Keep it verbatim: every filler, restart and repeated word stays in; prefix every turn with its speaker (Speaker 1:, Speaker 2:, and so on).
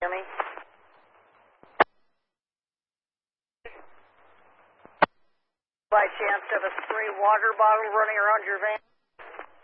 Speaker 1: me? By chance have a spray water bottle running around your van?